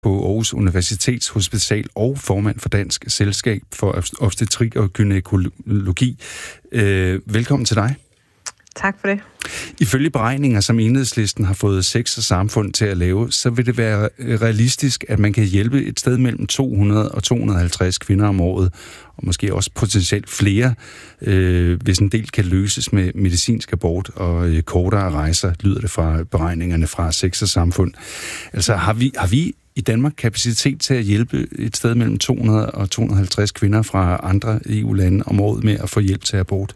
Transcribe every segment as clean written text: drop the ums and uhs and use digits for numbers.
på Aarhus Universitets Hospital og formand for Dansk Selskab for Obstetrik og Gynækologi. Velkommen til dig. Tak for det. Ifølge beregninger, som Enhedslisten har fået Sex og Samfund til at lave, så vil det være realistisk, at man kan hjælpe et sted mellem 200 og 250 kvinder om året, og måske også potentielt flere, hvis en del kan løses med medicinsk abort og kortere rejser, lyder det fra beregningerne fra Sex og Samfund. Altså har vi i Danmark kapacitet til at hjælpe et sted mellem 200 og 250 kvinder fra andre EU-lande om året med at få hjælp til abort?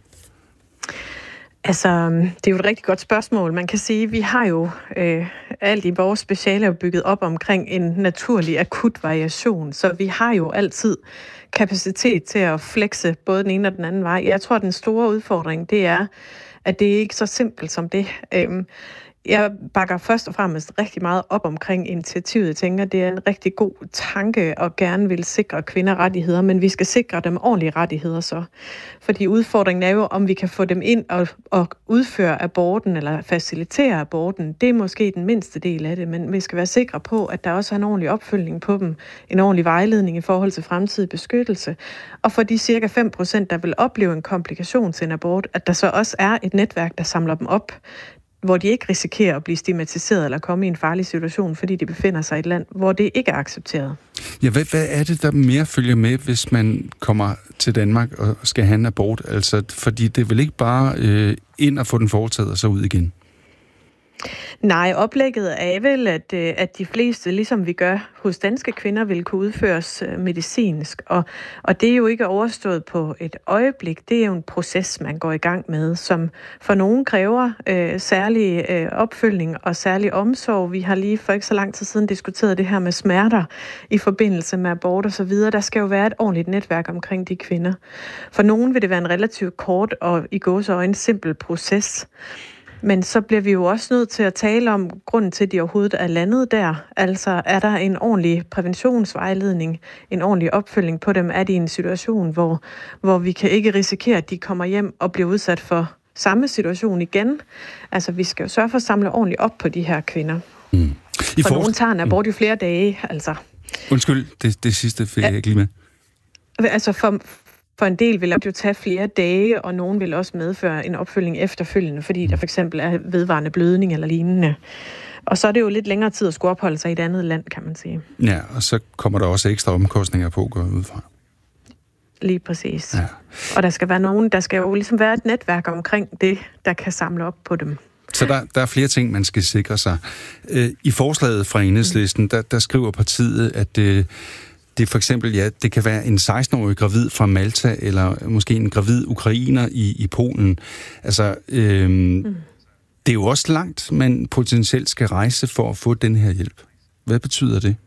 Altså, det er jo et rigtig godt spørgsmål. Man kan sige, at vi har jo alt i vores speciale bygget op omkring en naturlig akut variation, så vi har jo altid kapacitet til at flexe både den ene og den anden vej. Jeg tror, at den store udfordring, det er, at det ikke er så simpelt som det. Jeg bakker først og fremmest rigtig meget op omkring initiativet. Jeg tænker, det er en rigtig god tanke og gerne vil sikre kvinder rettigheder, men vi skal sikre dem ordentlige rettigheder så. Fordi udfordringen er jo, om vi kan få dem ind og udføre aborten eller facilitere aborten. Det er måske den mindste del af det, men vi skal være sikre på, at der også er en ordentlig opfølgning på dem, en ordentlig vejledning i forhold til fremtidig beskyttelse. Og for de cirka 5%, der vil opleve en komplikation til en abort, at der så også er et netværk, der samler dem op, hvor de ikke risikerer at blive stigmatiseret eller komme i en farlig situation, fordi de befinder sig i et land, hvor det ikke er accepteret. Ja, hvad er det, der mere følger med, hvis man kommer til Danmark og skal have en abort? Altså, fordi det er vel ikke bare ind og få den foretaget og så ud igen? Nej, oplægget er vel, at de fleste, ligesom vi gør hos danske kvinder, vil kunne udføres medicinsk. Og det er jo ikke overstået på et øjeblik. Det er jo en proces, man går i gang med, som for nogen kræver særlig opfølgning og særlig omsorg. Vi har lige for ikke så lang tid siden diskuteret det her med smerter i forbindelse med abort og så videre. Der skal jo være et ordentligt netværk omkring de kvinder. For nogen vil det være en relativt kort og i gåseøjne simpel proces. Men så bliver vi jo også nødt til at tale om grunden til, at de overhovedet er landet der. Altså, er der en ordentlig præventionsvejledning, en ordentlig opfølgning på dem? Er de i en situation, hvor vi kan ikke risikere, at de kommer hjem og bliver udsat for samme situation igen? Altså, vi skal jo sørge for at samle ordentligt op på de her kvinder. For nogen tager en abort i flere dage, altså. Undskyld, det sidste fik jeg ikke lige med. Altså, for en del vil det jo tage flere dage, og nogen vil også medføre en opfølgning efterfølgende, fordi der for eksempel er vedvarende blødning eller lignende. Og så er det jo lidt længere tid at skulle opholde sig i et andet land, kan man sige. Ja, og så kommer der også ekstra omkostninger på at gå ud fra. Lige præcis. Ja. Og der skal jo ligesom være et netværk omkring det, der kan samle op på dem. Så der er flere ting, man skal sikre sig. I forslaget fra Enhedslisten, der skriver partiet, at det for eksempel, ja, det kan være en 16-årig gravid fra Malta, eller måske en gravid ukrainer i Polen. Altså, det er jo også langt, man potentielt skal rejse for at få den her hjælp. Hvad betyder det?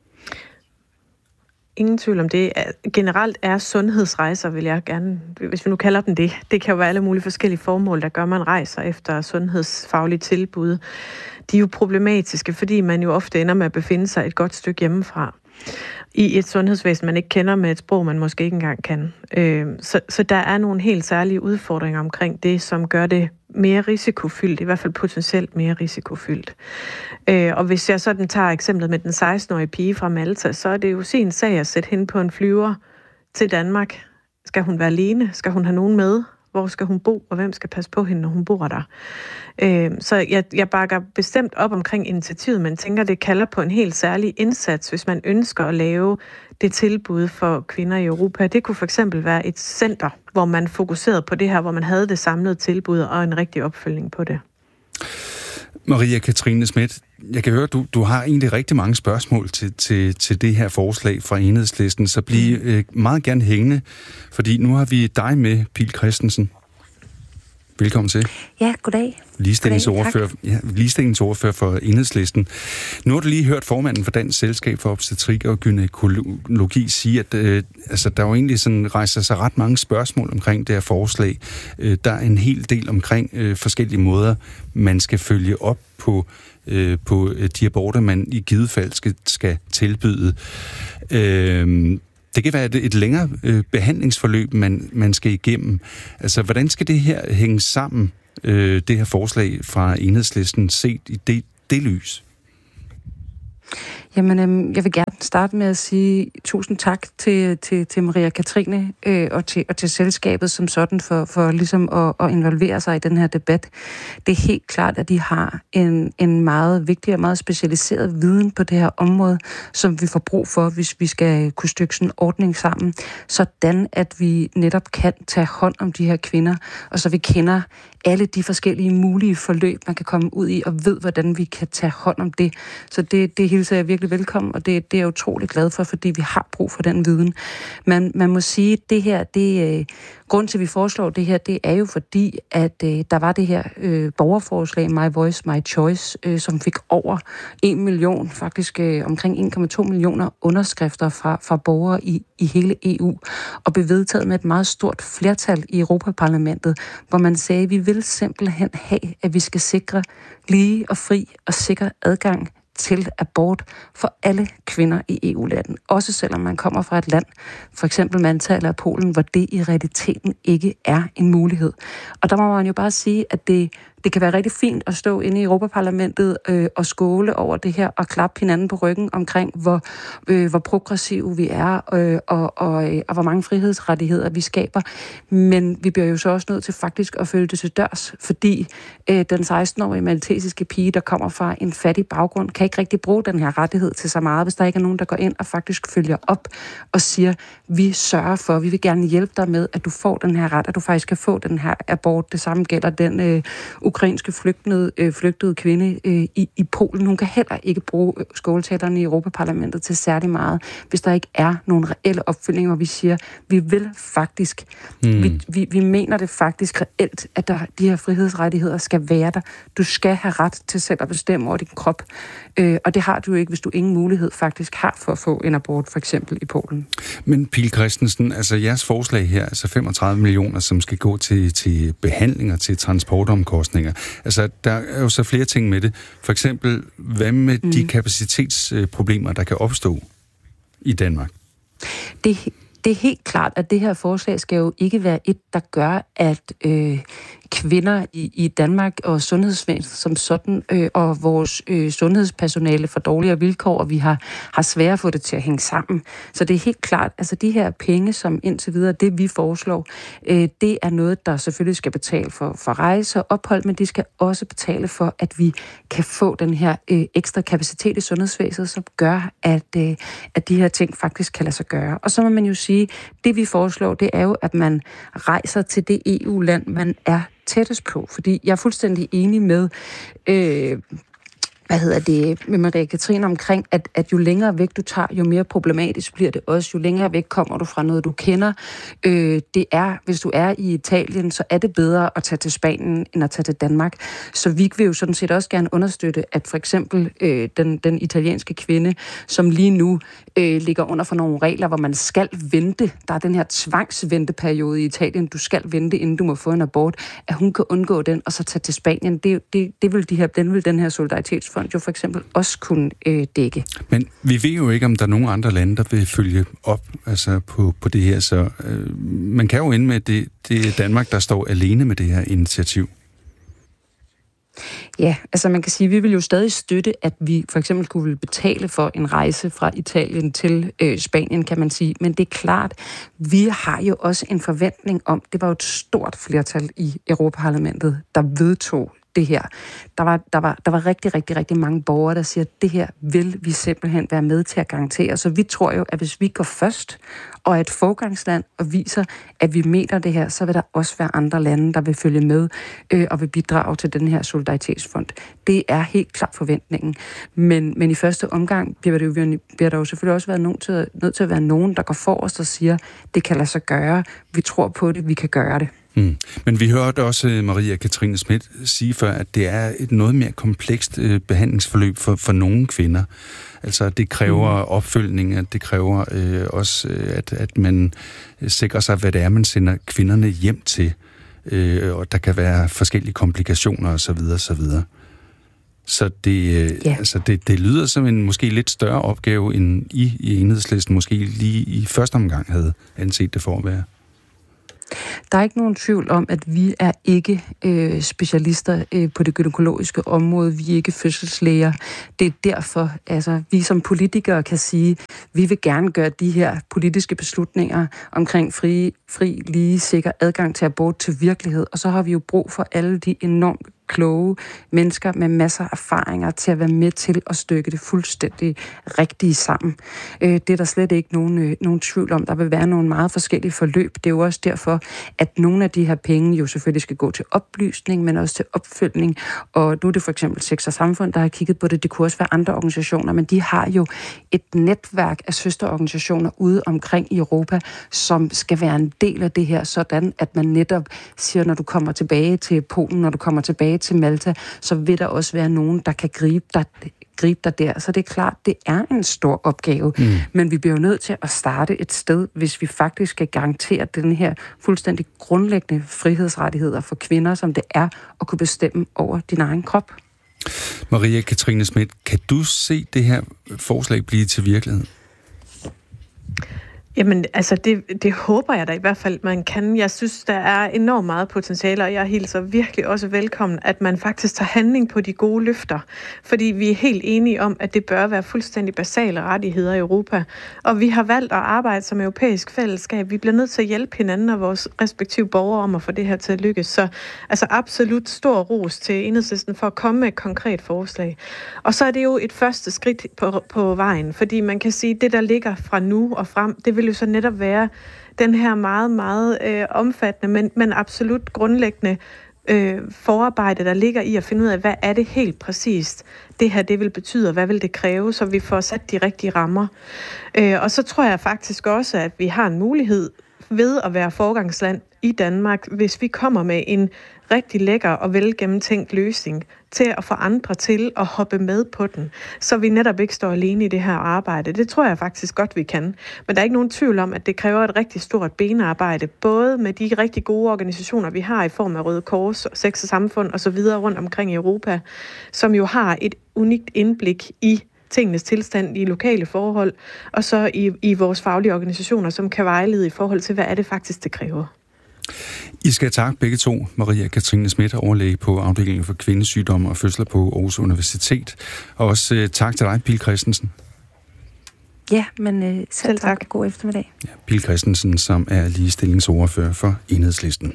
Ingen tvivl om det. Generelt er sundhedsrejser, vil jeg gerne, hvis vi nu kalder dem det. Det kan jo være alle mulige forskellige formål, der gør, man rejser efter sundhedsfaglige tilbud. De er jo problematiske, fordi man jo ofte ender med at befinde sig et godt stykke hjemmefra. I et sundhedsvæsen, man ikke kender, med et sprog, man måske ikke engang kan. Så der er nogle helt særlige udfordringer omkring det, som gør det mere risikofyldt, i hvert fald potentielt mere risikofyldt. Og hvis jeg sådan tager eksemplet med den 16-årige pige fra Malta, så er det jo sin sag at sætte hende på en flyver til Danmark. Skal hun være alene? Skal hun have nogen med? Hvor skal hun bo, og hvem skal passe på hende, når hun bor der? Så jeg bakker bestemt op omkring initiativet, men tænker, det kalder på en helt særlig indsats, hvis man ønsker at lave det tilbud for kvinder i Europa. Det kunne for eksempel være et center, hvor man fokuserede på det her, hvor man havde det samlede tilbud og en rigtig opfølgning på det. Maria Katrine Schmidt, jeg kan høre, at du har egentlig rigtig mange spørgsmål til det her forslag fra Enhedslisten, så bliv meget gerne hængende, fordi nu har vi dig med, Pihl Christensen. Velkommen til. Ja, goddag. Ligestillingsordfører for Enhedslisten. Nu har du lige hørt formanden for Dansk Selskab for Obstetrik og Gynækologi sige, at der jo egentlig sådan rejser sig ret mange spørgsmål omkring det her forslag. Der er en hel del omkring forskellige måder, man skal følge op på de aborter, man i givet fald skal tilbyde. Det kan være et længere behandlingsforløb, man skal igennem. Altså, hvordan skal det her hænge sammen, det her forslag fra Enhedslisten, set i det lys? Jamen, jeg vil gerne starte med at sige tusind tak til Maria Katrine og til selskabet som sådan for ligesom at involvere sig i den her debat. Det er helt klart, at de har en meget vigtig og meget specialiseret viden på det her område, som vi får brug for, hvis vi skal kunne stykke sådan en ordning sammen, sådan at vi netop kan tage hånd om de her kvinder, og så vi kender alle de forskellige mulige forløb, man kan komme ud i, og ved, hvordan vi kan tage hånd om det. Så det hilser jeg virkelig velkommen, og det er jeg utrolig glad for, fordi vi har brug for den viden. Man må sige, at det her, grund til, at vi foreslår det her, det er jo fordi, at der var det her borgerforslag, My Voice, My Choice, som fik over 1 million, faktisk omkring 1,2 millioner underskrifter fra borgere i hele EU, og blev vedtaget med et meget stort flertal i Europaparlamentet, hvor man sagde, at vi vil simpelthen have, at vi skal sikre lige og fri og sikker adgang til abort for alle kvinder i EU-landet. Også selvom man kommer fra et land, for eksempel Malta eller Polen, hvor det i realiteten ikke er en mulighed. Og der må man jo bare sige, at det kan være rigtig fint at stå inde i Europaparlamentet og skåle over det her og klappe hinanden på ryggen omkring, hvor progressive vi er og hvor mange frihedsrettigheder vi skaber. Men vi bliver jo så også nødt til faktisk at følge det til dørs, fordi den 16-årige maltesiske pige, der kommer fra en fattig baggrund, kan ikke rigtig bruge den her rettighed til så meget, hvis der ikke er nogen, der går ind og faktisk følger op og siger, vi sørger for, vi vil gerne hjælpe dig med, at du får den her ret, at du faktisk kan få den her abort. Det samme gælder den ukrainske flygtede kvinde i Polen. Hun kan heller ikke bruge skåltalerne i Europaparlamentet til særlig meget, hvis der ikke er nogen reelle opfølgninger, hvor vi siger, vi vil faktisk, vi mener det faktisk reelt, at de her frihedsrettigheder skal være der. Du skal have ret til selv at bestemme over din krop, og det har du jo ikke, hvis du ingen mulighed faktisk har for at få en abort, for eksempel i Polen. Men Pihl Christensen, altså jeres forslag her, altså 35 millioner, som skal gå til behandlinger, til transportomkostninger. Altså, der er jo så flere ting med det. For eksempel, hvad med de kapacitetsproblemer, der kan opstå i Danmark? Det er helt klart, at det her forslag skal jo ikke være et, der gør, at kvinder i Danmark og sundhedsvæsenet som sådan, og vores sundhedspersonale får dårligere vilkår, og vi har svært at få det til at hænge sammen. Så det er helt klart, altså de her penge, som indtil videre, det vi foreslår, det er noget, der selvfølgelig skal betale for rejse og ophold, men de skal også betale for, at vi kan få den her ekstra kapacitet i sundhedsvæsenet, som gør, at de her ting faktisk kan lade sig gøre. Og så må man jo sige, det vi foreslår, det er jo, at man rejser til det EU-land, man er tættest på, fordi jeg er fuldstændig enig med med Maria Katrine omkring, at jo længere væk du tager, jo mere problematisk bliver det også. Jo længere væk kommer du fra noget, du kender. Hvis du er i Italien, så er det bedre at tage til Spanien, end at tage til Danmark. Så vi vil jo sådan set også gerne understøtte, at for eksempel den italienske kvinde, som lige nu ligger under for nogle regler, hvor man skal vente. Der er den her tvangsventeperiode i Italien. Du skal vente, inden du må få en abort. At hun kan undgå den, og så tage til Spanien. Den vil den her solidaritetsfond jo for eksempel også kunne dække. Men vi ved jo ikke, om der er nogen andre lande, der vil følge op altså på det her. Så man kan jo ende med, at det er Danmark, der står alene med det her initiativ. Ja, altså man kan sige, at vi vil jo stadig støtte, at vi for eksempel kunne betale for en rejse fra Italien til Spanien, kan man sige. Men det er klart, vi har jo også en forventning om, det var jo et stort flertal i Europaparlamentet, der vedtog det her. Der var rigtig, rigtig, rigtig mange borgere, der siger, at det her vil vi simpelthen være med til at garantere. Så vi tror jo, at hvis vi går først og er et forgangsland og viser, at vi mener det her, så vil der også være andre lande, der vil følge med og vil bidrage til den her solidaritetsfond. Det er helt klart forventningen. Men i første omgang bliver der jo selvfølgelig også været nødt til at være nogen, der går forrest og siger, det kan lade sig gøre, vi tror på det, vi kan gøre det. Men vi hørte også Maria Katrine Schmidt sige før, at det er et noget mere komplekst behandlingsforløb for nogle kvinder. Altså, det kræver opfølgning, at det kræver også, at man sikrer sig, hvad det er, man sender kvinderne hjem til. Og der kan være forskellige komplikationer osv. osv. Så det lyder som en måske lidt større opgave, end I Enhedslisten måske lige i første omgang havde anset det for at være. Der er ikke nogen tvivl om, at vi er ikke specialister på det gynækologiske område. Vi er ikke fødselslæger. Det er derfor, vi som politikere kan sige, vi vil gerne gøre de her politiske beslutninger omkring fri, lige, sikker adgang til abort til virkelighed. Og så har vi jo brug for alle de enormt kloge mennesker med masser af erfaringer til at være med til at stykke det fuldstændig rigtige sammen. Det er der slet ikke nogen tvivl om. Der vil være nogle meget forskellige forløb. Det er jo også derfor, at nogle af de her penge jo selvfølgelig skal gå til oplysning, men også til opfølgning. Og nu er det for eksempel Sex og Samfund, der har kigget på det. Det kunne også være andre organisationer, men de har jo et netværk af søsterorganisationer ude omkring i Europa, som skal være en del af det her, sådan at man netop siger, når du kommer tilbage til Polen, når du kommer tilbage til Malta, så vil der også være nogen, der kan gribe dig der. Så det er klart, det er en stor opgave. Men vi bliver jo nødt til at starte et sted, hvis vi faktisk skal garantere den her fuldstændig grundlæggende frihedsrettigheder for kvinder, som det er at kunne bestemme over din egen krop. Maria Katrine Schmidt, kan du se det her forslag blive til virkelighed? Jamen, altså det håber jeg da i hvert fald, man kan. Jeg synes, der er enormt meget potentiale, og jeg hilser virkelig også velkommen, at man faktisk tager handling på de gode løfter. Fordi vi er helt enige om, at det bør være fuldstændig basale rettigheder i Europa. Og vi har valgt at arbejde som europæisk fællesskab. Vi bliver nødt til at hjælpe hinanden og vores respektive borgere om at få det her til at lykkes. Så altså absolut stor ros til Enhedslisten for at komme med et konkret forslag. Og så er det jo et første skridt på vejen, fordi man kan sige, at det, der ligger fra nu og frem, det vil jo så netop være den her meget, meget omfattende, men absolut grundlæggende forarbejde, der ligger i at finde ud af, hvad er det helt præcist, det her det vil betyde, og hvad vil det kræve, så vi får sat de rigtige rammer. Og så tror jeg faktisk også, at vi har en mulighed ved at være foregangsland i Danmark, hvis vi kommer med en rigtig lækker og velgennemtænkt løsning til at få andre til at hoppe med på den, så vi netop ikke står alene i det her arbejde. Det tror jeg faktisk godt, vi kan. Men der er ikke nogen tvivl om, at det kræver et rigtig stort benarbejde, både med de rigtig gode organisationer, vi har i form af Røde Kors, Sex og Samfund og så videre rundt omkring i Europa, som jo har et unikt indblik i tingenes tilstand i lokale forhold, og så i vores faglige organisationer, som kan vejlede i forhold til, hvad er det faktisk, det kræver. I skal takke begge to, Maria Katrine Schmidt, overlæge på afdelingen for kvindesygdomme og fødsler på Aarhus Universitet, og også tak til dig, Pil Christensen. Ja, men selv tak. God eftermiddag. Ja, Pil Christensen, som er ligestillingsordfører for Enhedslisten.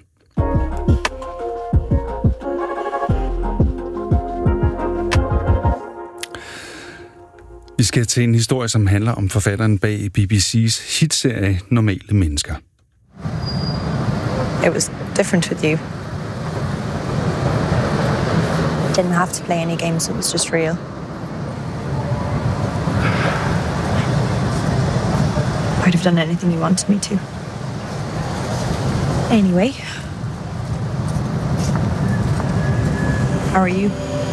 Vi skal til en historie, som handler om forfatteren bag BBC's hitserie Normale Mennesker. It was different with you. Didn't have to play any games, it was just real. I'd have done anything you wanted me to. Anyway. How are you?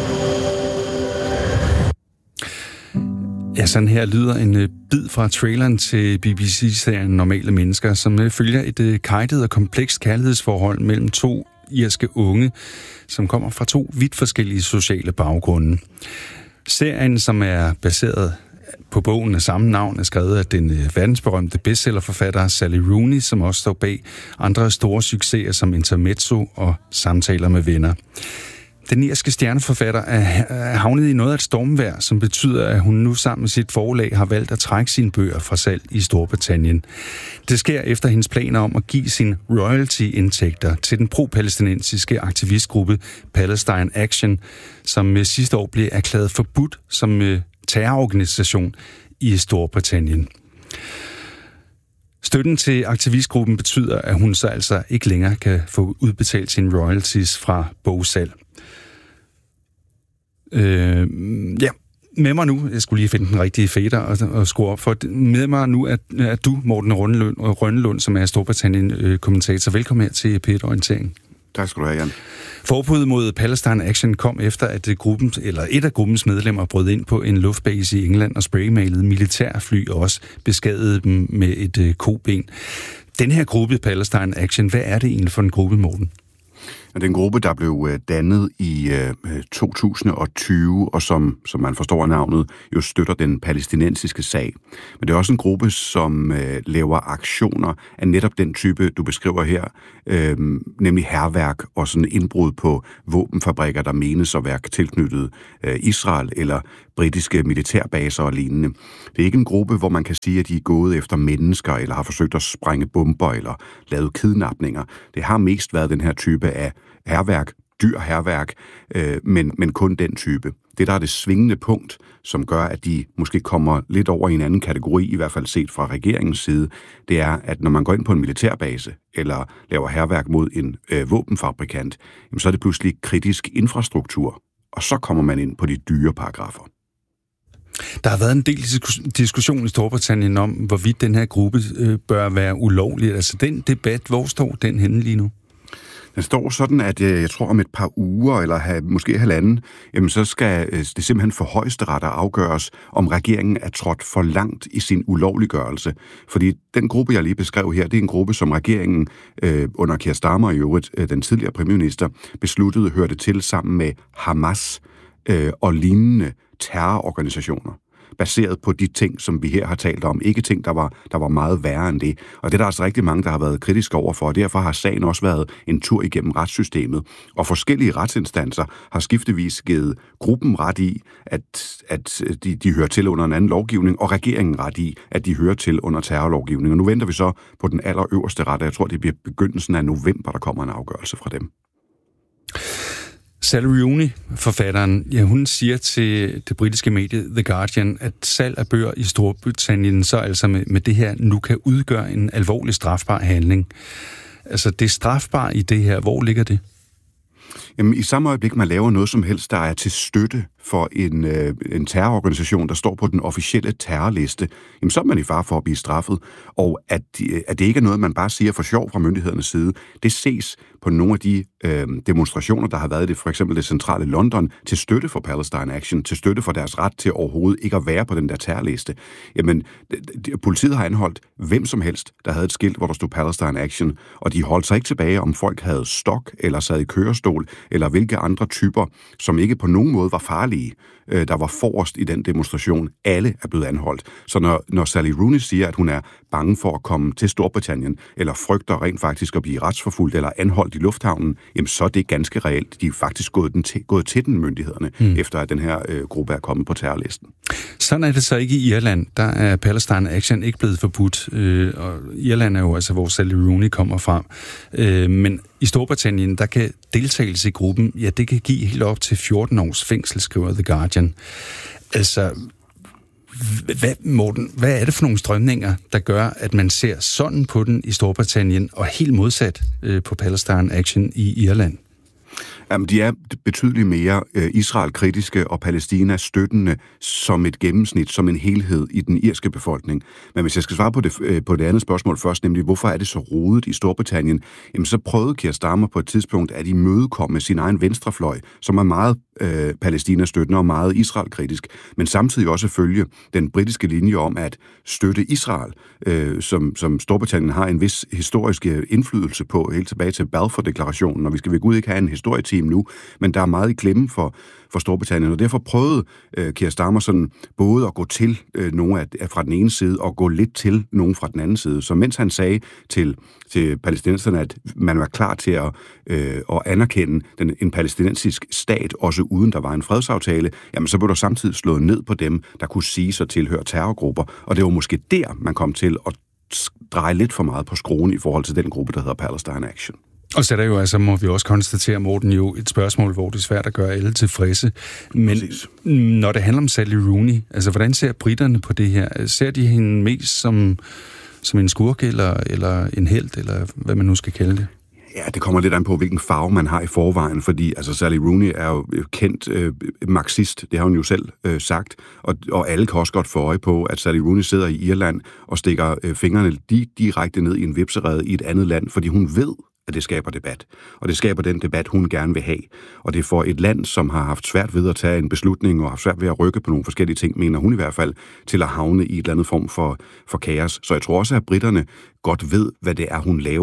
Ja, sådan her lyder en bid fra traileren til BBC-serien Normale Mennesker, som følger et kejtet og komplekst kærlighedsforhold mellem to irske unge, som kommer fra to vidt forskellige sociale baggrunde. Serien, som er baseret på bogen af samme navn, er skrevet af den verdensberømte bestsellerforfatter Sally Rooney, som også står bag andre store succeser som Intermezzo og Samtaler med venner. Den irske stjerneforfatter er havnet i noget af et stormvejr, som betyder, at hun nu sammen med sit forlag har valgt at trække sine bøger fra salg i Storbritannien. Det sker efter hendes planer om at give sin royalty-indtægter til den pro-palæstinensiske aktivistgruppe Palestine Action, som sidste år blev erklæret forbudt som terrororganisation i Storbritannien. Støtten til aktivistgruppen betyder, at hun så altså ikke længere kan få udbetalt sine royalties fra bogsalg. Med mig nu, jeg skulle lige finde den rigtige fader og skrue op for, med mig nu er du, Morten Rønnelund, som er Storbritannien-kommentator. Velkommen her til P1 Orientering. Tak skal du have, Jan. Forbuddet mod Palestine Action kom efter, at et af gruppens medlemmer brød ind på en luftbase i England og spraymalede militærfly og også beskadigede dem med et koben. Den her gruppe, Palestine Action, hvad er det egentlig for en gruppe, Morten? Det er en gruppe, der blev dannet i 2020, og som man forstår af navnet, jo støtter den palæstinensiske sag. Men det er også en gruppe, som laver aktioner af netop den type, du beskriver her, nemlig hærværk og sådan indbrud på våbenfabrikker, der menes at være tilknyttet Israel eller britiske militærbaser og lignende. Det er ikke en gruppe, hvor man kan sige, at de er gået efter mennesker, eller har forsøgt at sprænge bomber, eller lavet kidnapninger. Det har mest været den her type af hærværk, dyr hærværk, men kun den type. Det, der er det svingende punkt, som gør, at de måske kommer lidt over i en anden kategori, i hvert fald set fra regeringens side, det er, at når man går ind på en militærbase, eller laver hærværk mod en våbenfabrikant, så er det pludselig kritisk infrastruktur, og så kommer man ind på de dyre paragrafer. Der har været en del diskussion i Storbritannien om, hvorvidt den her gruppe bør være ulovlig. Altså den debat, hvor står den henne lige nu? Den står sådan, at jeg tror om et par uger, eller måske halvanden, så skal det simpelthen for højesteret afgøres, om regeringen er trådt for langt i sin ulovliggørelse. Fordi den gruppe, jeg lige beskrev her, det er en gruppe, som regeringen under Keir Starmer i øvrigt, den tidligere premierminister, besluttede hørte til sammen med Hamas og lignende terrororganisationer, baseret på de ting, som vi her har talt om. Ikke ting, der var meget værre end det. Og det er der altså rigtig mange, der har været kritiske overfor, og derfor har sagen også været en tur igennem retssystemet. Og forskellige retsinstanser har skiftevis givet gruppen ret i, at de hører til under en anden lovgivning, og regeringen ret i, at de hører til under terrorlovgivning. Og nu venter vi så på den allerøverste ret, og jeg tror, det bliver begyndelsen af november, der kommer en afgørelse fra dem. Sally Rooney, forfatteren, hun siger til det britiske medie The Guardian, at salg af bøger i Storbritannien så altså med det her nu kan udgøre en alvorlig strafbar handling. Altså det strafbare i det her, hvor ligger det? Jamen, i samme øjeblik, man laver noget som helst, der er til støtte for en terrororganisation, der står på den officielle terrorliste, jamen, så er man i fare for at blive straffet. Og at det ikke er noget, man bare siger for sjov fra myndighedernes side, det ses på nogle af de demonstrationer, der har været i det, for eksempel det centrale London, til støtte for Palestine Action, til støtte for deres ret til overhovedet ikke at være på den der terrorliste. Jamen, politiet har anholdt hvem som helst, der havde et skilt, hvor der stod Palestine Action, og de holdt sig ikke tilbage, om folk havde stok eller sad i kørestol, eller hvilke andre typer, som ikke på nogen måde var farlige, der var forrest i den demonstration. Alle er blevet anholdt. Så når Sally Rooney siger, at hun er bange for at komme til Storbritannien, eller frygter rent faktisk at blive retsforfulgt eller anholdt i lufthavnen, jamen så er det ganske reelt. De er faktisk gået til den myndighederne, efter at den her gruppe er kommet på terrorlisten. Sådan er det så ikke i Irland. Der er Palestine Action ikke blevet forbudt, og Irland er jo altså, hvor Sally Rooney kommer fra. Men i Storbritannien, der kan deltagelse i gruppen, ja, det kan give helt op til 14 års fængsel, skriver The Guardian. Altså, Morten, hvad er det for nogle strømninger, der gør, at man ser sådan på den i Storbritannien, og helt modsat på Palestine Action i Irland? Jamen, de er betydeligt mere Israel-kritiske og Palæstina-støttende som et gennemsnit, som en helhed i den irske befolkning. Men hvis jeg skal svare på det andet spørgsmål først, nemlig hvorfor er det så rodet i Storbritannien, jamen så prøvede Keir Starmer på et tidspunkt at imødekomme sin egen venstrefløj, som er meget Palæstina-støttende og meget Israel-kritisk, men samtidig også følge den britiske linje om at støtte Israel, som Storbritannien har en vis historisk indflydelse på, helt tilbage til Balfour-deklarationen, og vi skal ved Gud ikke have en historieteam nu, men der er meget i klemme for Storbritannien, og derfor prøvede Keir Starmer sådan både at gå til nogle fra den ene side og gå lidt til nogen fra den anden side. Så mens han sagde til palæstinenserne, at man var klar til at anerkende en palæstinensisk stat, også uden der var en fredsaftale, jamen så blev der samtidig slået ned på dem, der kunne sige sig tilhøre terrorgrupper, og det var måske der, man kom til at dreje lidt for meget på skruen i forhold til den gruppe, der hedder Palestine Action. Og så er der jo altså, må vi også konstatere, Morten, jo et spørgsmål, hvor det er svært at gøre alle tilfredse. Men når det handler om Sally Rooney, altså hvordan ser briterne på det her? Ser de hende mest som en skurk eller en helt, eller hvad man nu skal kalde det? Ja, det kommer lidt an på, hvilken farve man har i forvejen, fordi altså Sally Rooney er jo kendt marxist, det har hun jo selv sagt, og alle kan også godt få øje på, at Sally Rooney sidder i Irland og stikker fingrene direkte ned i en hvepserede i et andet land, fordi hun ved, at det skaber debat. Og det skaber den debat, hun gerne vil have. Og det er for et land, som har haft svært ved at tage en beslutning og har svært ved at rykke på nogle forskellige ting, mener hun i hvert fald, til at havne i et eller andet form for kaos. Så jeg tror også, at britterne godt ved, hvad det er, hun laver.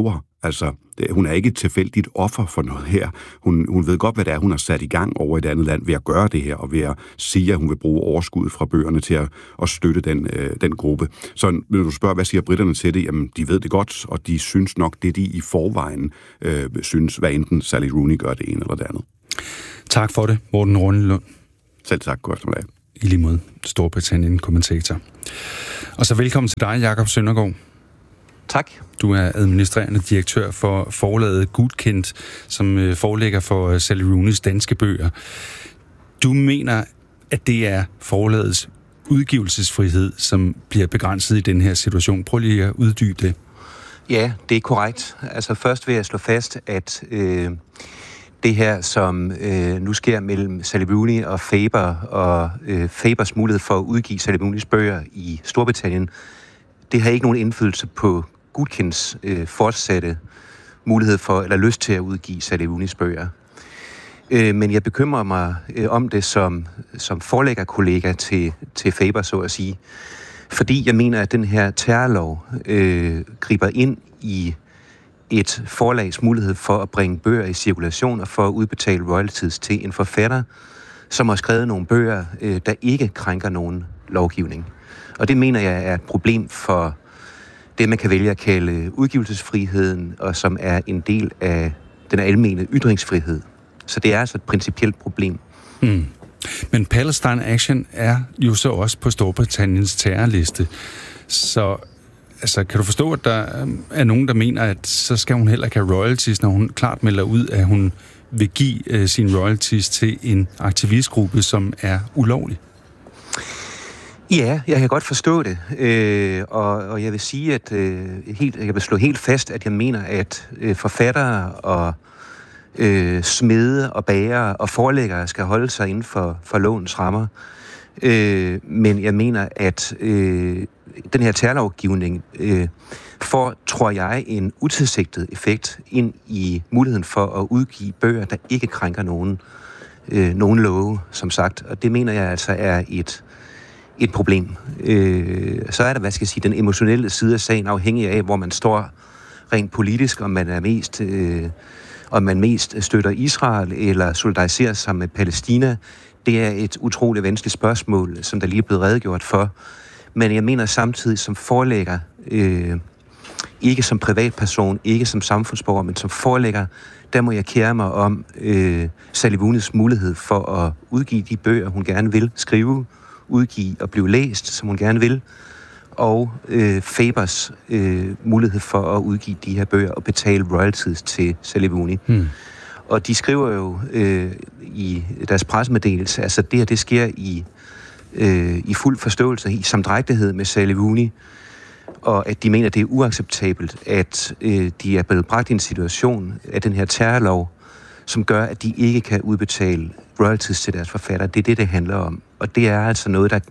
Altså, hun er ikke et tilfældigt offer for noget her. Hun ved godt, hvad det er, hun har sat i gang over et andet land ved at gøre det her, og ved at sige, at hun vil bruge overskuddet fra bøgerne til at støtte den gruppe. Så når du spørger, hvad siger britterne til det? Jamen, de ved det godt, og de synes nok, det de i forvejen synes, hvad enten Sally Rooney gør det ene eller det andet. Tak for det, Morten Rundelund. Selv tak. God eftermiddag. I lige måde, Storbritannien-kommentator. Og så velkommen til dig, Jakob Søndergaard. Tak. Du er administrerende direktør for forlaget Gudkendt, som forlægger for Sally Rooneys danske bøger. Du mener, at det er forlagets udgivelsesfrihed, som bliver begrænset i den her situation. Prøv lige at uddybe det. Ja, det er korrekt. Altså først vil jeg slå fast, at det her, som nu sker mellem Sally Rooney og Faber, og Fabers mulighed for at udgive Sally Rooneys bøger i Storbritannien, det har ikke nogen indflydelse på Gudkendts fortsatte mulighed for, eller lyst til at udgive Sally Rooneys bøger. Men jeg bekymrer mig om det som forlæggerkollega til Faber, så at sige. Fordi jeg mener, at den her terrorlov griber ind i et forlags mulighed for at bringe bøger i cirkulation og for at udbetale royalties til en forfatter, som har skrevet nogle bøger, der ikke krænker nogen lovgivning. Og det mener jeg er et problem for det, man kan vælge at kalde udgivelsesfriheden, og som er en del af den almene ytringsfrihed. Så det er altså et principielt problem. Men Palestine Action er jo så også på Storbritanniens terrorliste. Så altså, kan du forstå, at der er nogen, der mener, at så skal hun heller ikke have royalties, når hun klart melder ud, at hun vil give sine royalties til en aktivistgruppe, som er ulovlig? Ja, jeg kan godt forstå det, og jeg vil sige, at jeg vil slå helt fast, at jeg mener, at forfattere og smede og bagere og forlæggere skal holde sig inden for lovens rammer. Men jeg mener, at den her terrorlovgivning får, tror jeg, en utilsigtet effekt ind i muligheden for at udgive bøger, der ikke krænker nogen love, som sagt. Og det mener jeg altså er et problem. Så er der, den emotionelle side af sagen, afhængig af, hvor man står rent politisk, om man mest støtter Israel eller solidariserer sig med Palæstina. Det er et utroligt vanskeligt spørgsmål, som der lige er blevet redegjort for. Men jeg mener samtidig som forlægger, ikke som privatperson, ikke som samfundsborger, men som forlægger, der må jeg kære mig om Sally Rooneys mulighed for at udgive de bøger, hun gerne vil skrive, udgive og blive læst, som hun gerne vil, og Fabers mulighed for at udgive de her bøger og betale royalties til Sally Rooney. Og de skriver jo i deres pressemeddelelse, altså det her, det sker i fuld forståelse, i samdrægtighed med Sally Rooney, og at de mener, det er uacceptabelt, at de er blevet bragt i en situation af den her terrorlov, som gør, at de ikke kan udbetale royalties til deres forfatter. Det er det handler om. Og det er altså noget, der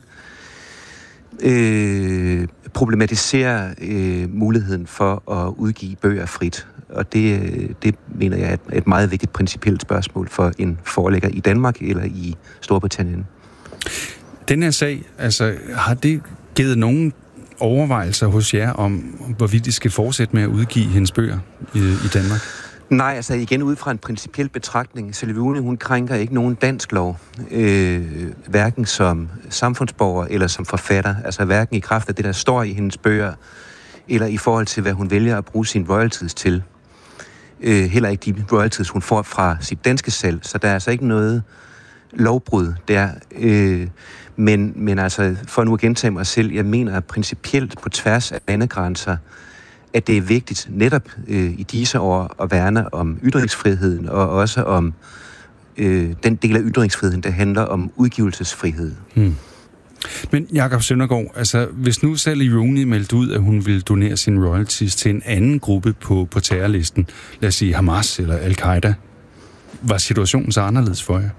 problematiserer muligheden for at udgive bøger frit. Og det mener jeg er et meget vigtigt principielt spørgsmål for en forlægger i Danmark eller i Storbritannien. Den her sag, altså, har det givet nogen overvejelser hos jer om, hvorvidt de skal fortsætte med at udgive hendes bøger i Danmark? Nej, altså igen ud fra en principiel betragtning. Sally Rooney, hun krænker ikke nogen dansk lov, hverken som samfundsborger eller som forfatter. Altså hverken i kraft af det, der står i hendes bøger, eller i forhold til, hvad hun vælger at bruge sine royalties til. Heller ikke de royalties, hun får fra sit danske salg. Så der er altså ikke noget lovbrud der. Men altså, for nu at gentage mig selv, jeg mener principielt på tværs af landegrænser, at det er vigtigt netop i disse år at værne om ytringsfriheden, og også om den del af ytringsfriheden, der handler om udgivelsesfrihed. Men Jakob Søndergaard, altså hvis nu Sally Rooney meldte ud, at hun ville donere sine royalties til en anden gruppe på terrorlisten, lad os sige Hamas eller Al-Qaida, var situationen så anderledes for jer?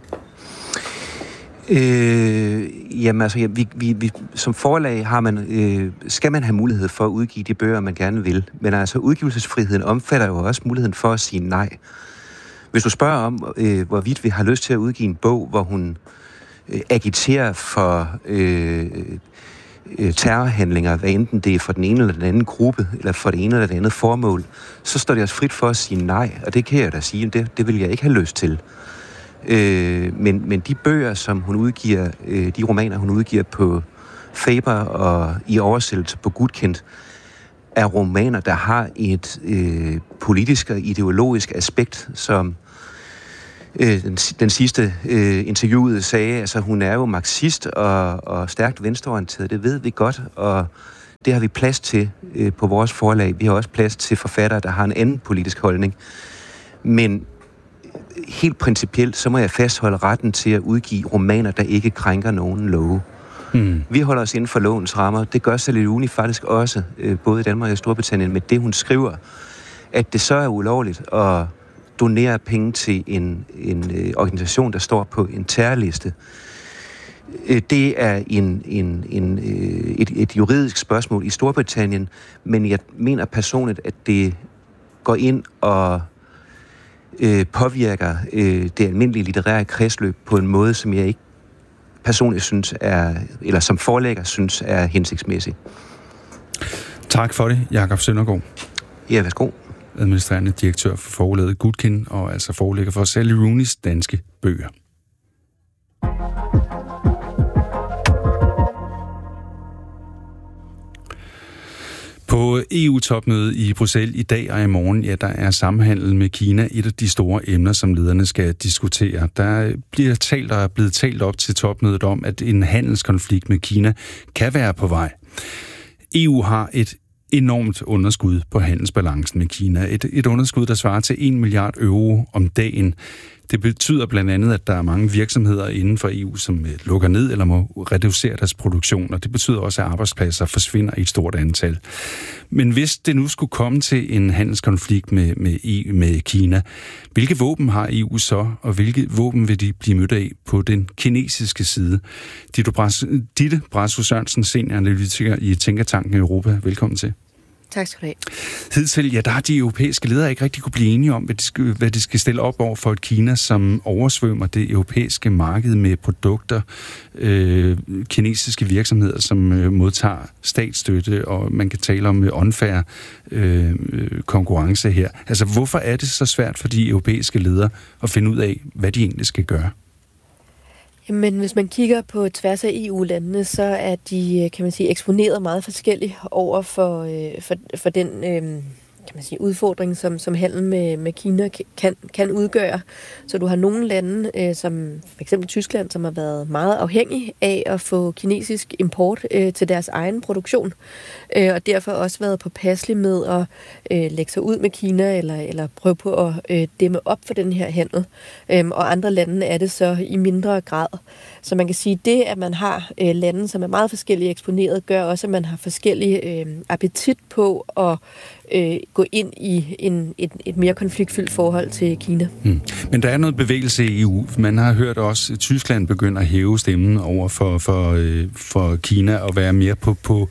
Jamen altså, vi som forlag har man, skal man have mulighed for at udgive de bøger, man gerne vil. Men altså, udgivelsesfriheden omfatter jo også muligheden for at sige nej. Hvis du spørger om, hvorvidt vi har lyst til at udgive en bog, hvor hun agiterer for terrorhandlinger, hvad enten det er for den ene eller den anden gruppe, eller for det ene eller det andet formål, så står det os frit for at sige nej, og det kan jeg da sige, det vil jeg ikke have lyst til. Men de bøger, som hun udgiver, de romaner, hun udgiver på Faber og i oversættelse på Gudkendt, er romaner, der har et politisk og ideologisk aspekt, som den sidste interviewede sagde, altså hun er jo marxist og stærkt venstreorienteret, det ved vi godt, og det har vi plads til på vores forlag. Vi har også plads til forfattere, der har en anden politisk holdning. Men helt principielt, så må jeg fastholde retten til at udgive romaner, der ikke krænker nogen love. Vi holder os inden for lovens rammer. Det gør Sally Rooney faktisk også, både i Danmark og Storbritannien, med det hun skriver, at det så er ulovligt at donere penge til en organisation, der står på en terrorliste. Det er et juridisk spørgsmål i Storbritannien, men jeg mener personligt, at det går ind og påvirker det almindelige litterære kredsløb på en måde, som jeg ikke personligt synes eller som forlægger synes er hensigtsmæssig. Tak for det, Jakob Søndergaard. Ja, værsgo. Administrerende direktør for forlaget Gudkendt, og altså forlægger for Sally Rooneys danske bøger. På EU-topmødet i Bruxelles i dag og i morgen, ja, der er samhandel med Kina et af de store emner, som lederne skal diskutere. Der bliver talt og er blevet talt op til topmødet om, at en handelskonflikt med Kina kan være på vej. EU har et enormt underskud på handelsbalancen med Kina. Et underskud, der svarer til 1 milliard euro om dagen. Det betyder blandt andet, at der er mange virksomheder inden for EU, som lukker ned eller må reducere deres produktion, og det betyder også, at arbejdspladser forsvinder i et stort antal. Men hvis det nu skulle komme til en handelskonflikt med Kina, hvilke våben har EU så, og hvilke våben vil de blive mødt af på den kinesiske side? Ditte Brasso-Sørensen, senioranalytiker i Tænketanken Europa. Velkommen til. Tak skal du have. Hidtil, ja, der har de europæiske ledere ikke rigtig kunne blive enige om, hvad de skal stille op over for et Kina, som oversvømmer det europæiske marked med produkter, kinesiske virksomheder, som modtager statsstøtte, og man kan tale om unfair konkurrence her. Altså, hvorfor er det så svært for de europæiske ledere at finde ud af, hvad de egentlig skal gøre? Men hvis man kigger på tværs af EU-landene, så er de, kan man sige, eksponeret meget forskelligt over for den kan man sige, udfordring, som handel med Kina kan udgøre. Så du har nogle lande, som for eksempel Tyskland, som har været meget afhængige af at få kinesisk import til deres egen produktion, og derfor også været påpasselig med at lægge sig ud med Kina eller prøve på at dæmme op for den her handel. Og andre lande er det så i mindre grad. Så man kan sige, det, at man har lande, som er meget forskellige eksponeret, gør også, at man har forskellige appetit på at gå ind i et mere konfliktfyldt forhold til Kina. Men der er noget bevægelse i EU. Man har hørt også, at Tyskland begynder at hæve stemmen over for Kina og være mere på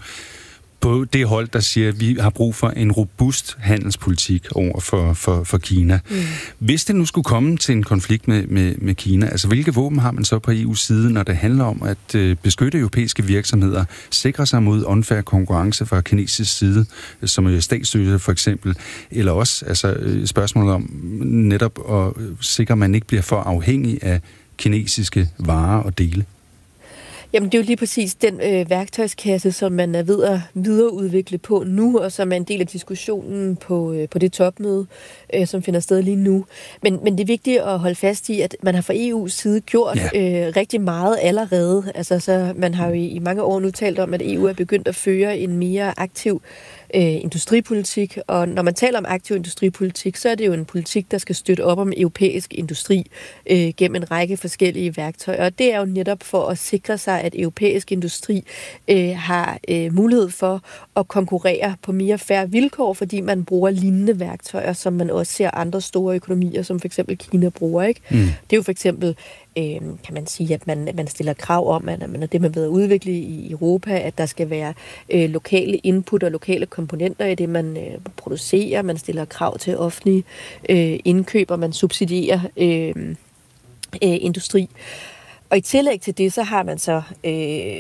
det hold, der siger, at vi har brug for en robust handelspolitik over for Kina. Hvis det nu skulle komme til en konflikt med Kina, altså hvilke våben har man så på EU's side, når det handler om at beskytte europæiske virksomheder, sikre sig mod unfair konkurrence fra kinesisk side, som statsstøtte for eksempel, eller også altså spørgsmålet om netop at sikre, at man ikke bliver for afhængig af kinesiske varer og dele? Jamen, det er jo lige præcis den værktøjskasse, som man er ved at videreudvikle på nu, og som er en del af diskussionen på det topmøde, som finder sted lige nu. Men det er vigtigt at holde fast i, at man har fra EU's side gjort rigtig meget allerede. Altså, så man har jo i mange år nu talt om, at EU er begyndt at føre en mere aktiv industripolitik, og når man taler om aktiv industripolitik, så er det jo en politik, der skal støtte op om europæisk industri gennem en række forskellige værktøjer, og det er jo netop for at sikre sig, at europæisk industri har mulighed for at konkurrere på mere fair vilkår, fordi man bruger lignende værktøjer, som man også ser andre store økonomier, som for eksempel Kina bruger, ikke? Det er jo for eksempel kan man sige, at man stiller krav om, at man er det, man ved at udvikle i Europa, at der skal være lokale input og lokale komponenter i det, man producerer. Man stiller krav til offentlige indkøb, og man subsidierer industri. Og i tillæg til det, så har man så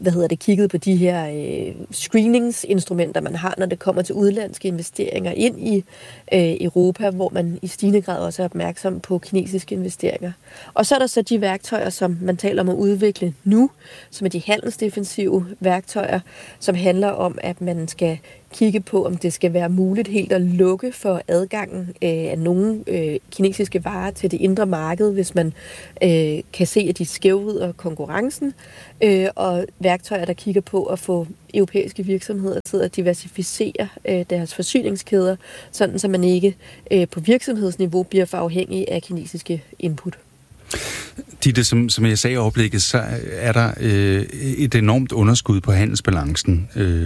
kigget på de her screeningsinstrumenter, man har, når det kommer til udenlandske investeringer ind i Europa, hvor man i stigende grad også er opmærksom på kinesiske investeringer. Og så er der så de værktøjer, som man taler om at udvikle nu, som er de handelsdefensive værktøjer, som handler om, at man skal kigge på, om det skal være muligt helt at lukke for adgangen af nogle kinesiske varer til det indre marked, hvis man kan se, at de skævvrider konkurrencen, og værktøjer, der kigger på at få europæiske virksomheder til at diversificere deres forsyningskæder, sådan så man ikke på virksomhedsniveau bliver for afhængig af kinesiske input. Ditte, som jeg sagde i overblikket, så er der et enormt underskud på handelsbalancen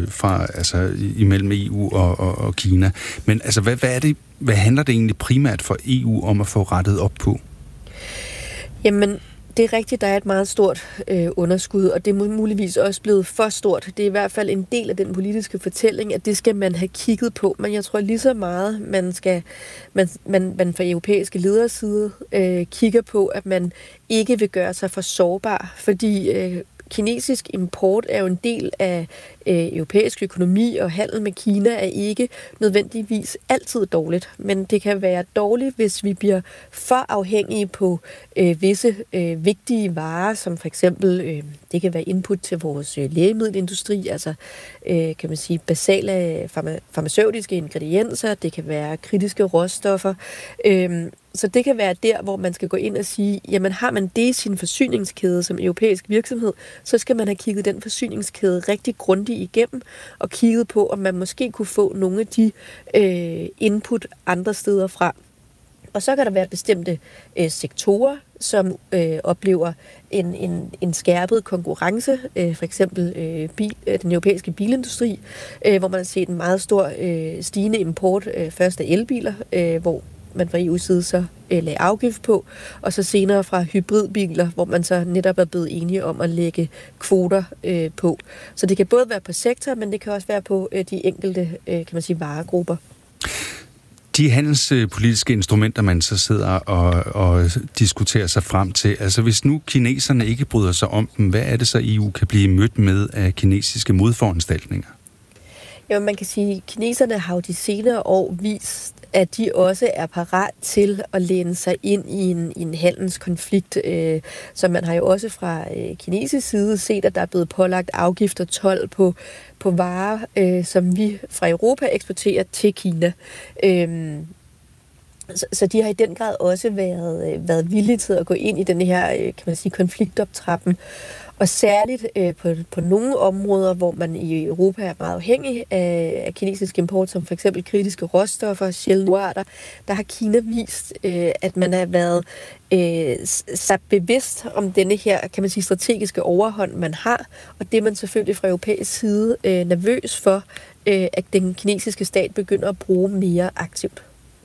imellem EU og Kina. Men altså, hvad handler det egentlig primært for EU om at få rettet op på? Jamen, det er rigtigt, der er et meget stort underskud, og det er muligvis også blevet for stort. Det er i hvert fald en del af den politiske fortælling, at det skal man have kigget på. Men jeg tror lige så meget, man fra europæiske leders side kigger på, at man ikke vil gøre sig for sårbar, fordi kinesisk import er jo en del af europæisk økonomi, og handel med Kina er ikke nødvendigvis altid dårligt. Men det kan være dårligt, hvis vi bliver for afhængige på visse vigtige varer, som for eksempel, det kan være input til vores lægemiddelindustri, altså kan man sige basale farmaceutiske ingredienser, det kan være kritiske råstoffer. Så det kan være der, hvor man skal gå ind og sige, jamen har man det i sin forsyningskæde som europæisk virksomhed, så skal man have kigget den forsyningskæde rigtig grundigt igennem, og kigget på, om man måske kunne få nogle af de input andre steder fra. Og så kan der være bestemte sektorer, som oplever en skærpet konkurrence, for eksempel den europæiske bilindustri, hvor man har set en meget stor stigende import, først af elbiler, hvor man fra EU's side så lagde afgift på, og så senere fra hybridbiler, hvor man så netop er blevet enige om at lægge kvoter på. Så det kan både være på sektor, men det kan også være på de enkelte, kan man sige, varegrupper. De handelspolitiske instrumenter, man så sidder og diskuterer sig frem til, altså hvis nu kineserne ikke bryder sig om dem, hvad er det så EU kan blive mødt med af kinesiske modforanstaltninger? Jo, man kan sige, at kineserne har jo de senere år vist, at de også er parat til at læne sig ind i en handelskonflikt. Så man har jo også fra kinesisk side set, at der er blevet pålagt afgifter og told på varer, som vi fra Europa eksporterer til Kina. Så de har i den grad også været villige til at gå ind i den her, kan man sige, konfliktoptrappen. Og særligt på nogle områder, hvor man i Europa er meget afhængig af kinesisk import, som for eksempel kritiske råstoffer, sjældne jordarter, der har Kina vist, at man har været så bevidst om denne her, kan man sige, strategiske overhånd, man har. Og det er man selvfølgelig fra europæisk side nervøs for, at den kinesiske stat begynder at bruge mere aktivt.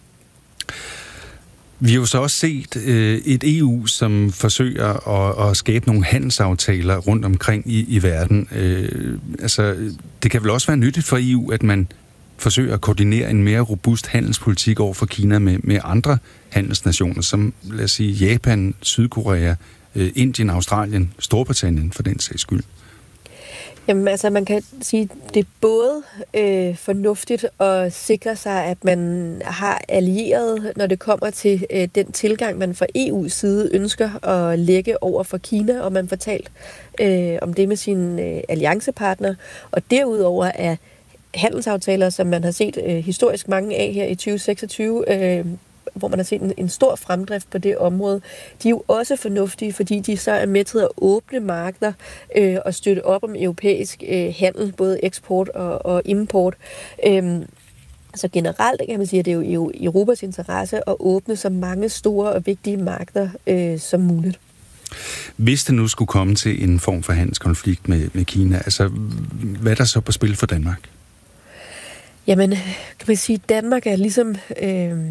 Vi har jo så også set et EU, som forsøger at skabe nogle handelsaftaler rundt omkring i verden. Det kan vel også være nyttigt for EU, at man forsøger at koordinere en mere robust handelspolitik over for Kina med andre handelsnationer, som lad os sige Japan, Sydkorea, Indien, Australien, Storbritannien for den sags skyld. Jamen altså, man kan sige, det er både fornuftigt at sikre sig, at man har allieret, når det kommer til den tilgang, man fra EU's side ønsker at lægge over for Kina, og man får talt om det med sine alliancepartnere. Og derudover er handelsaftaler, som man har set historisk mange af her i 2026, hvor man har set en stor fremdrift på det område, de er jo også fornuftige, fordi de så er med til at åbne markeder og støtte op om europæisk handel, både eksport og import. Så generelt kan man sige, at det er jo i Europas interesse at åbne så mange store og vigtige markeder som muligt. Hvis det nu skulle komme til en form for handelskonflikt med Kina, altså hvad er der så på spil for Danmark? Jamen, kan man sige, at Danmark er ligesom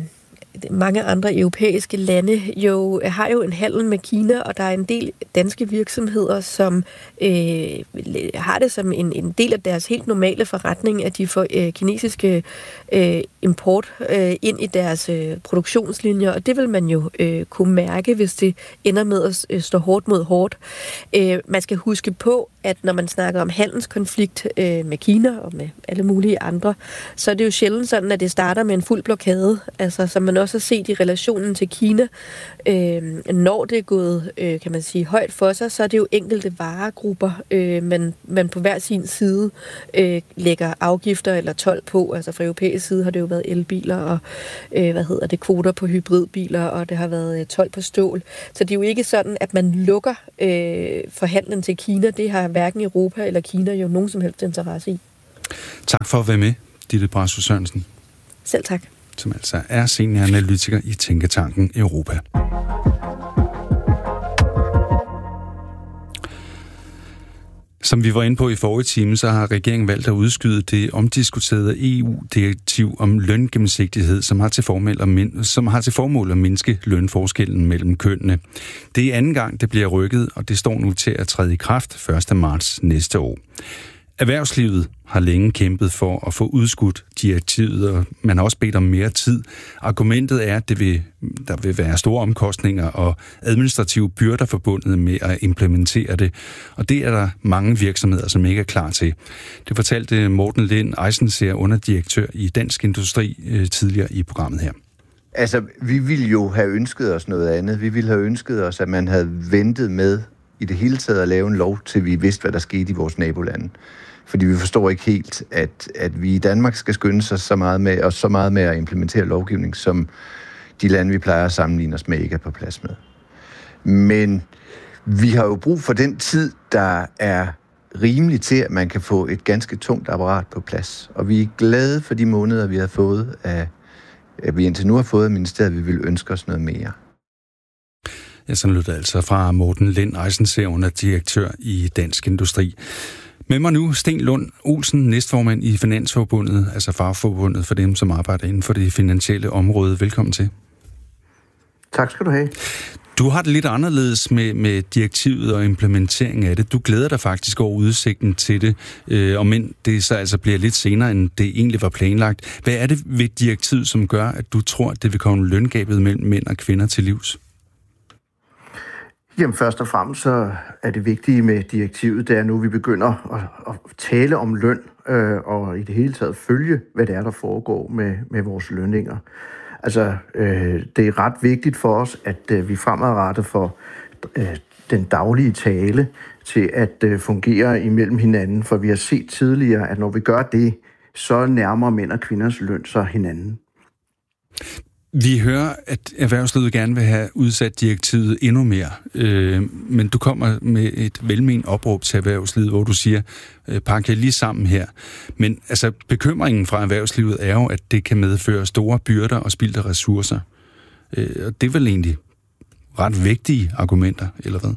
mange andre europæiske lande har jo en handel med Kina, og der er en del danske virksomheder, som har det som en del af deres helt normale forretning, at de får kinesiske import ind i deres produktionslinjer, og det vil man jo kunne mærke, hvis det ender med at stå hårdt mod hårdt. Man skal huske på, at når man snakker om handelskonflikt med Kina og med alle mulige andre, så er det jo sjældent sådan, at det starter med en fuld blokade. Altså, som man også har set i relationen til Kina, når det er gået, kan man sige, højt for sig, så er det jo enkelte varegrupper, man på hver sin side lægger afgifter eller told på. Altså fra europæisk side har det jo været elbiler og kvoter på hybridbiler, og det har været told på stål. Så det er jo ikke sådan, at man lukker forhandlen til Kina. Det har hverken Europa eller Kina jo nogen som helst interesse i. Tak for at være med, Ditte Brasø Sørensen. Selv tak. Som altså er senioranalytiker i Tænketanken Europa. Som vi var inde på i forrige time, så har regeringen valgt at udskyde det omdiskuterede EU-direktiv om løngennemsigtighed, som har til formål at mindske lønforskellen mellem kønnene. Det er anden gang, det bliver rykket, og det står nu til at træde i kraft 1. marts næste år. Erhvervslivet har længe kæmpet for at få udskudt direktivet, og man har også bedt om mere tid. Argumentet er, at der vil være store omkostninger og administrative byrder forbundet med at implementere det, og det er der mange virksomheder, som ikke er klar til. Det fortalte Morten Lind Eisenseer, underdirektør i Dansk Industri, tidligere i programmet her. Altså, vi ville jo have ønsket os noget andet. Vi ville have ønsket os, at man havde ventet med i det hele taget at lave en lov, til vi vidste, hvad der skete i vores nabolande. Fordi vi forstår ikke helt, at vi i Danmark skal skynde sig så meget med at implementere lovgivning, som de lande, vi plejer at sammenligne os med, ikke er på plads med. Men vi har jo brug for den tid, der er rimelig til, at man kan få et ganske tungt apparat på plads. Og vi er glade for de måneder, vi har fået vi indtil nu har fået af ministeriet, vi vil ønske os noget mere. Ja, sådan lød det altså fra Morten Lind Eisenseer, underdirektør i Dansk Industri. Med mig nu, Sten Lund Olsen, næstformand i Finansforbundet, altså fagforbundet for dem, som arbejder inden for det finansielle område. Velkommen til. Tak skal du have. Du har det lidt anderledes med direktivet og implementeringen af det. Du glæder dig faktisk over udsigten til det, og men det så altså bliver lidt senere, end det egentlig var planlagt. Hvad er det ved direktivet, som gør, at du tror, at det vil komme løngabet mellem mænd og kvinder til livs? Jamen først og fremmest så er det vigtige med direktivet, det er nu, vi begynder at tale om løn, og i det hele taget følge, hvad det er, der foregår med vores lønninger. Altså, det er ret vigtigt for os, at vi fremadrettet får den daglige tale til at fungere imellem hinanden, for vi har set tidligere, at når vi gør det, så nærmer mænd og kvinders løn sig hinanden. Vi hører, at erhvervslivet gerne vil have udsat direktivet endnu mere, men du kommer med et velment opråb til erhvervslivet, hvor du siger, pak jer lige sammen her. Men altså, bekymringen fra erhvervslivet er jo, at det kan medføre store byrder og spildte ressourcer. Og det er vel egentlig ret vigtige argumenter, eller hvad?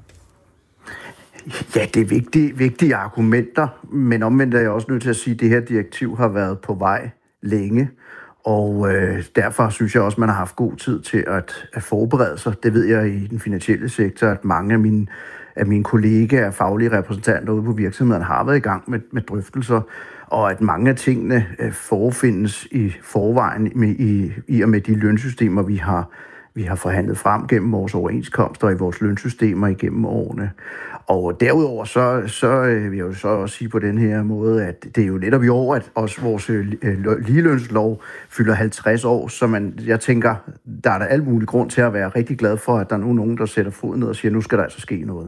Ja, det er vigtige argumenter, men omvendt er jeg også nødt til at sige, at det her direktiv har været på vej længe. Og derfor synes jeg også, at man har haft god tid til at forberede sig. Det ved jeg i den finansielle sektor, at mange af mine kollegaer, faglige repræsentanter ude på virksomheden, har været i gang med drøftelser, og at mange af tingene forefindes i forvejen i og med de lønsystemer, vi har forhandlet frem gennem vores overenskomster og i vores lønsystemer igennem årene. Og derudover så vil jeg jo så også sige på den her måde, at det er jo netop i år, at også vores ligelønslov fylder 50 år, så jeg tænker, der er der alt mulig grund til at være rigtig glad for, at der er nogen, der sætter foden ned og siger, nu skal der altså ske noget.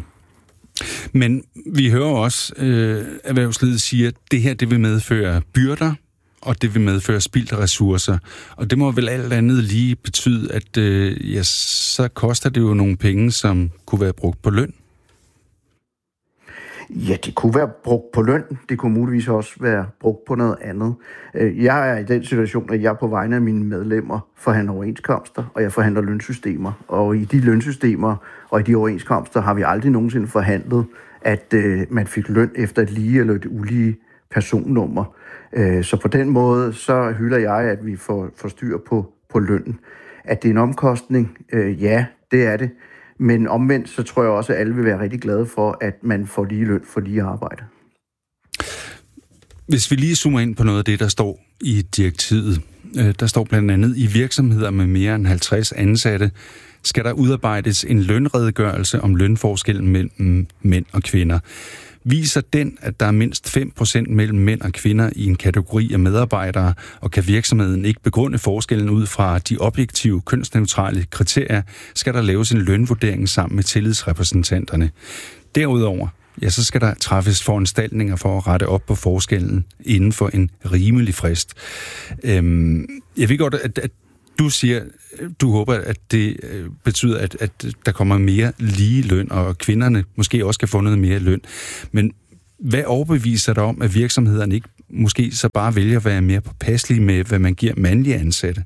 Men vi hører også, erhvervslivet siger, at det her det vil medføre byrder, og det vil medføre spildte ressourcer. Og det må vel alt andet lige betyde, at så koster det jo nogle penge, som kunne være brugt på løn. Ja, det kunne være brugt på løn. Det kunne muligvis også være brugt på noget andet. Jeg er i den situation, at jeg på vegne af mine medlemmer forhandler overenskomster, og jeg forhandler lønsystemer. Og i de lønsystemer og i de overenskomster har vi aldrig nogensinde forhandlet, at man fik løn efter et lige eller et ulige personnummer. Så på den måde, så hylder jeg, at vi får styr på på lønnen. At det er en omkostning, ja, det er det. Men omvendt, så tror jeg også, at alle vil være rigtig glade for, at man får lige løn for lige arbejde. Hvis vi lige zoomer ind på noget af det, der står i direktivet. Der står blandt andet, i virksomheder med mere end 50 ansatte, skal der udarbejdes en lønredegørelse om lønforskellen mellem mænd og kvinder. Viser den, at der er mindst 5% mellem mænd og kvinder i en kategori af medarbejdere, og kan virksomheden ikke begrunde forskellen ud fra de objektive, kønsneutrale kriterier, skal der laves en lønvurdering sammen med tillidsrepræsentanterne. Derudover, ja, så skal der træffes foranstaltninger for at rette op på forskellen inden for en rimelig frist. Jeg ved godt, at du siger, du håber, at det betyder, at der kommer mere lige løn, og kvinderne måske også kan få noget mere løn. Men hvad overbeviser dig om, at virksomhederne ikke måske så bare vælger at være mere påpasselige med, hvad man giver mandlige ansatte?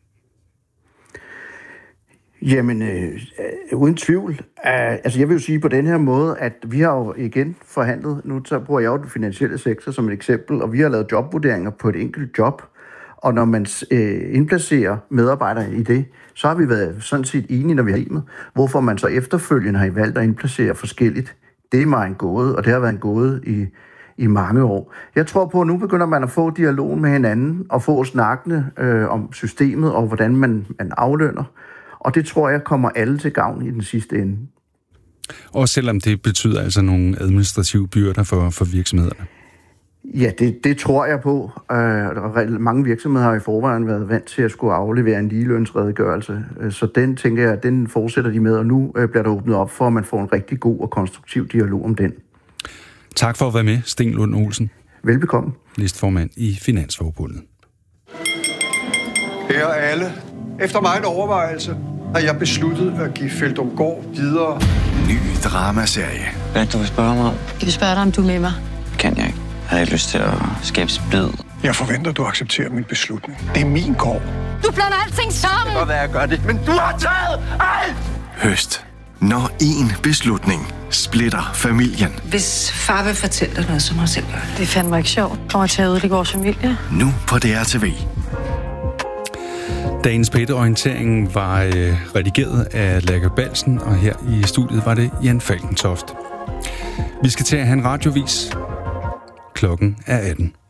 Jamen, uden tvivl. Altså, jeg vil jo sige på den her måde, at vi har jo igen forhandlet, nu så bruger jeg jo den finansielle sektor som et eksempel, og vi har lavet jobvurderinger på et enkelt job, og når man indplacerer medarbejdere i det, så har vi været sådan set enige, når vi har med, hvorfor man så efterfølgende har valgt at indplacere forskelligt. Det er mig en gåde, og det har været en gåde i mange år. Jeg tror på, at nu begynder man at få dialog med hinanden, og få snakkende om systemet, og hvordan man aflønner. Og det tror jeg kommer alle til gavn i den sidste ende. Og selvom det betyder altså nogle administrative byrder for virksomhederne? Ja, det tror jeg på. Mange virksomheder har i forvejen været vant til at skulle aflevere en ligelønsredegørelse. Så den, tænker jeg, den fortsætter de med, og nu bliver der åbnet op for, at man får en rigtig god og konstruktiv dialog om den. Tak for at være med, Sten Lund Olsen. Velbekomme. Listformand i Finansforbundet. Her alle. Efter meget overvejelse har jeg besluttet at give Feldumgaard videre. Ny dramaserie. Hvad du vil spørge mig om? Jeg vil spørge dig, om du er med mig. Kan jeg ikke. Jeg har ikke lyst til at skabe splid. Jeg forventer, du accepterer min beslutning. Det er min gård. Du blander alting sammen! Det kan godt være, jeg gør det, men du har taget alt! Høst. Når én beslutning splitter familien. Hvis far vil fortælle dig noget, så må jeg selv gøre det. Det er fandme ikke sjovt. Kommer til at ødelægge vores familie. Nu på DRTV. Dagens P1-orienteringen var redigeret af Lærke Balsen, og her i studiet var det Jan Falkentoft. Vi skal til at have en radiovis. Klokken er 18.